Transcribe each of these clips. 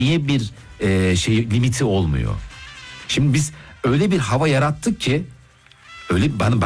niye bir limiti olmuyor? Şimdi biz öyle bir hava yarattık ki, öyle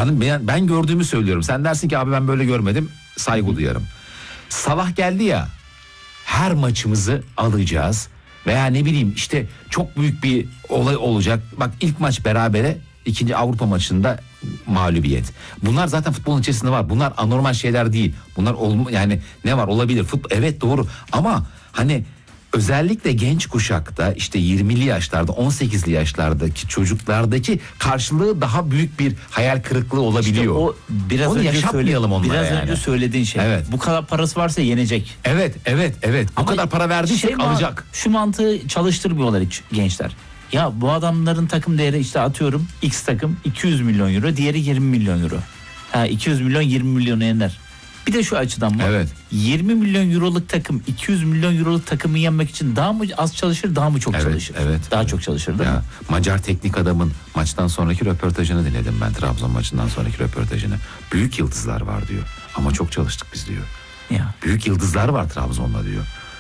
ben gördüğümü söylüyorum. Sen dersin ki abi ben böyle görmedim, saygı duyarım. Salah geldi ya, her maçımızı alacağız veya ne bileyim işte çok büyük bir olay olacak. Bak ilk maç berabere, ikinci Avrupa maçında mağlubiyet. Bunlar zaten futbolun içerisinde var. Bunlar anormal şeyler değil. Bunlar yani ne var, olabilir. Evet doğru ama hani özellikle genç kuşakta işte 20'li yaşlarda 18'li yaşlardaki çocuklardaki karşılığı daha büyük bir hayal kırıklığı olabiliyor. İşte o biraz onu önce yaşatmayalım onlara biraz yani. önce söylediğin şey. Evet. Bu kadar parası varsa yenecek. Evet. Bu Ama kadar para verdiysek alacak. Şu mantığı çalıştırmıyorlar hiç gençler. Ya bu adamların takım değeri işte atıyorum X takım 200 milyon euro, diğeri 20 milyon euro. 200 milyon 20 milyonu yener. Bir de şu açıdan var. Evet. 20 milyon euroluk takım 200 milyon euroluk takımı yenmek için daha mı az çalışır, daha mı çok çalışır? Daha çok çalışır değil mi? Macar teknik adamın maçtan sonraki röportajını dinledim ben, Trabzon maçından sonraki röportajını. Büyük yıldızlar var diyor ama çok çalıştık biz diyor. Ya. Büyük yıldızlar var Trabzon'da diyor.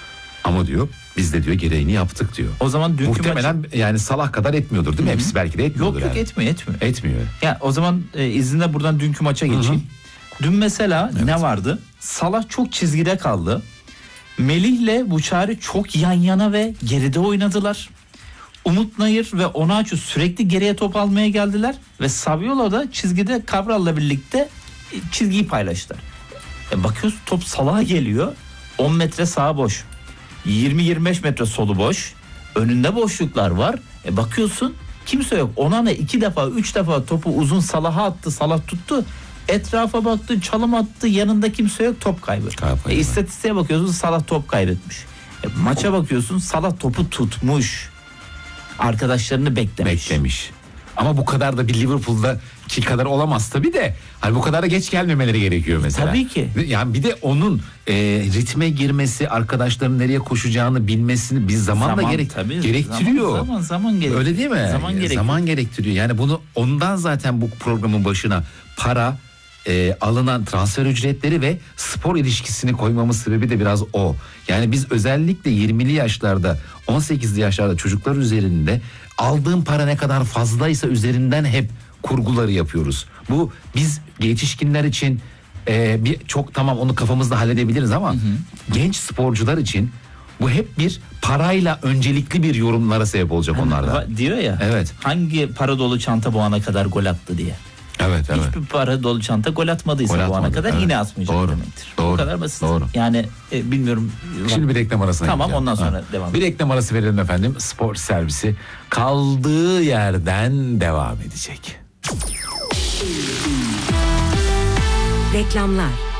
Ama diyor biz de diyor gereğini yaptık diyor. O zaman dünkü muhtemelen yani Salah kadar etmiyordur değil mi? Hı-hı. Hepsi belki de etmiyordur. Yok yani. Etmiyor. Ya o zaman izninle buradan dünkü maça geçeyim. Hı-hı. Dün mesela ne vardı? Salah çok çizgide kaldı. Melih'le Buçari çok yan yana ve geride oynadılar. Umut Nayır ve Onaçu sürekli geriye top almaya geldiler ve Saviola da çizgide Cabral'la birlikte çizgiyi paylaştılar. Bakıyorsun top Salah'a geliyor. 10 metre sağa boş. 20-25 metre solu boş. Önünde boşluklar var. Bakıyorsun kimse yok. Onana 2 defa 3 defa topu uzun Salah'a attı. Salah tuttu. Etrafa baktı, çalım attı, yanında kimse yok, top kaybı. İstatistiğe bakıyorsun, Salah top kaybetmiş. Maça bakıyorsun, Salah topu tutmuş. Arkadaşlarını beklemiş. Ama bu kadar da bir Liverpool'daki kadar olamaz tabii de. Hani bu kadar da geç gelmemeleri gerekiyor mesela. Tabii ki. Yani bir de onun ritme girmesi, arkadaşların nereye koşacağını bilmesini bir zamanla gerektiriyor. Zaman gerektiriyor. Öyle değil mi? Zaman gerektiriyor. Yani bunu ondan zaten bu programın başına para, alınan transfer ücretleri ve spor ilişkisini koymamız sebebi de biraz o. Yani biz özellikle 20'li yaşlarda 18'li yaşlarda çocuklar üzerinde aldığım para ne kadar fazlaysa üzerinden hep kurguları yapıyoruz. Bu biz yetişkinler için çok tamam onu kafamızda halledebiliriz ama genç sporcular için bu hep bir parayla öncelikli bir yorumlara sebep olacak onlarda. Diyor ya. Evet. Hangi para dolu çanta bu ana kadar gol attı diye. Evet. Hiçbir para dolu çanta gol atmadıysa bu ana kadar yine atmayacak demektir. Bu kadar basit. Doğru. Yani bilmiyorum. Şimdi bir reklam arasına Tamam gideceğim. ondan sonra devam Bir reklam arası verelim efendim. Spor servisi kaldığı yerden devam edecek. Reklamlar.